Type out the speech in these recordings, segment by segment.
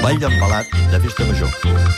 Ball d'embalat de festa major.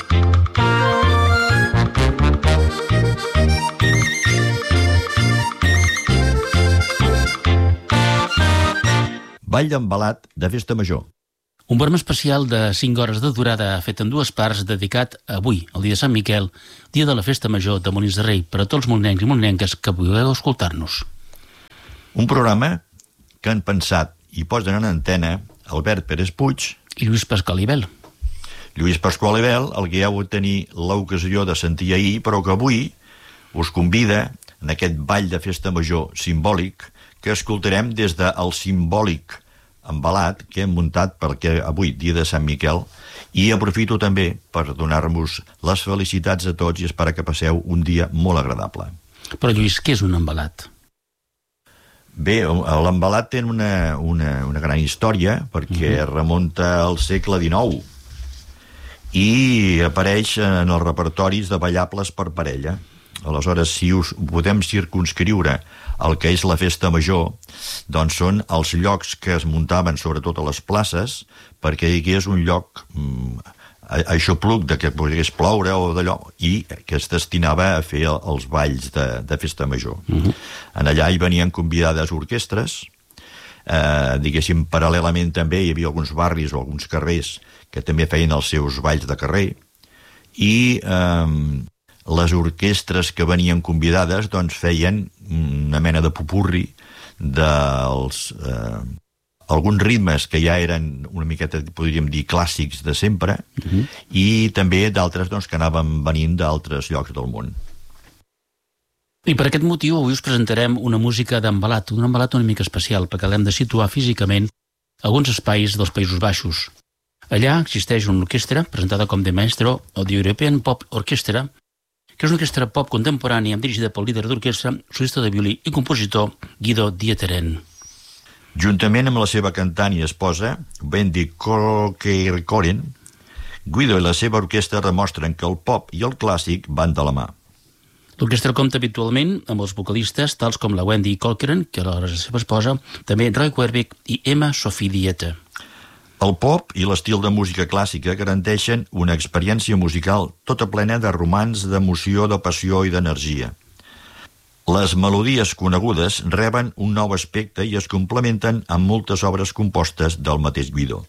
Ball d'embalat de festa major. Un programa especial de 5 hores de durada fet en 2 parts dedicat avui, el dia de Sant Miquel, dia de la festa major de Molins de Rei, per a tots els molinencs i molinenques que vulgueu escoltar-nos. Un programa que han pensat i posen en antena Albert Pérez Puig I Lluís Pasqual i Bel. Lluís Pasqual i Bel, el que ja heu tenir l'ocasió de sentir ahir, però que avui us convida en aquest ball de festa major simbòlic que escoltarem des del simbòlic embalat que hem muntat perquè avui, dia de Sant Miquel, i aprofito també per donar-vos les felicitats a tots i espero que passeu un dia molt agradable. Però, Lluís, què és un embalat? Bé, l'embalat té una gran història perquè remunta al segle XIX i apareix en els repertoris de ballables per parella. Aleshores, si us podem circumscriure el que és la festa major, doncs són els llocs que es muntaven sobretot a les places, perquè hi hagués un lloc aixopluc de que pogués ploure o d'allò, i que es destinava a fer els balls de festa major. En allà hi venien convidades orquestres, diguéssim, paral·lelament també hi havia alguns barris o alguns carrers que també feien els seus balls de carrer, i les orquestres que venien convidades doncs feien una mena de popurri dels alguns ritmes que ja eren una miqueta, podríem dir, clàssics de sempre, i també d'altres doncs, que anaven venint d'altres llocs del món. I per aquest motiu avui us presentarem una música d'embalat, un embalat una mica especial, perquè l'hem de situar físicament a alguns espais dels Països Baixos. Allà existeix una orquestra presentada com de maestro o The European Pop Orchestra, que és una orquestra pop contemporània dirigida pel líder d'orquestra, solista de violí i compositor Guido Dieterén. Juntament amb la seva cantant i esposa, Wendy Colquhoun, Guido i la seva orquestra demostren que el pop i el clàssic van de la mà. L'orquestra compta habitualment amb els vocalistes tals com la Wendy Colquhoun, que alhora és la seva esposa, també Roy Quervik i Emma Sophie Dieta. El pop i l'estil de música clàssica garanteixen una experiència musical tota plena de romans, d'emoció, de passió i d'energia. Les melodies conegudes reben un nou aspecte i es complementen amb moltes obres compostes del mateix Guido.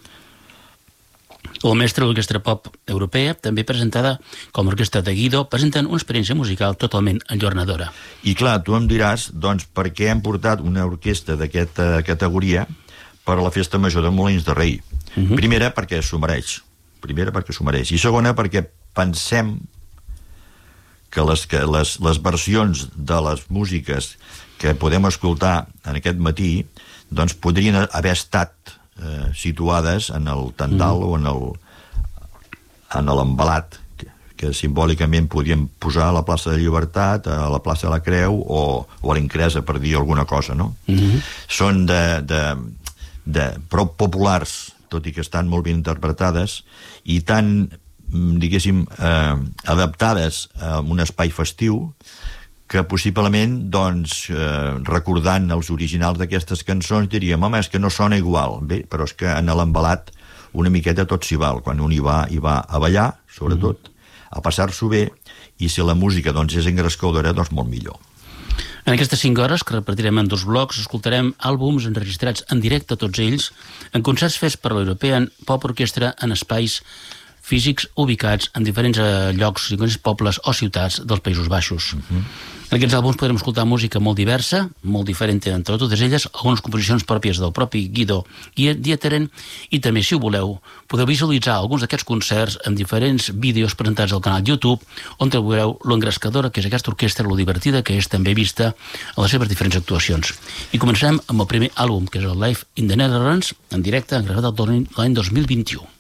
El mestre de l'orquestra pop europea, també presentada com a orquestra de Guido, presenten una experiència musical totalment enlluernadora. I clar, tu em diràs, doncs, per què hem portat una orquestra d'aquesta categoria per a la festa major de Molins de Rei. Primera, perquè s'ho mereix. I segona, perquè pensem que les versions de les músiques que podem escoltar en aquest matí doncs podrien haver estat situades en el tendal o en l'embalat que simbòlicament podíem posar a la plaça de Llibertat, a la plaça de la Creu o a l'Incresa, per dir alguna cosa, no? Són prou populars, tot i que estan molt ben interpretades, i tan, diguéssim, adaptades a un espai festiu, que possiblement, doncs, recordant els originals d'aquestes cançons, diríem, home, és que no sona igual. Bé, però és que en l'embalat una miqueta tot s'hi val. Quan un hi va a ballar, sobretot, a passar-s'ho bé, i si la música, doncs, és engrescadora, doncs molt millor. En aquestes 5 hores, que repartirem en 2 blocs, escoltarem àlbums enregistrats en directe, tots ells, en concerts fets per l'European Pop Orchestra en espais físics ubicats en diferents llocs, diferents pobles o ciutats dels Països Baixos. En aquests àlbums podrem escoltar música molt diversa, molt diferent entre totes elles, algunes composicions pròpies del propi Guido Dieterén, i també, si ho voleu, podeu visualitzar alguns d'aquests concerts en diferents vídeos presentats al canal YouTube, on trobareu l'engrescadora, que és aquesta orquestra, lo divertida que és també vista a les seves diferents actuacions. I començarem amb el primer àlbum, que és el Live in the Netherlands, en directe, gravat l'any 2021.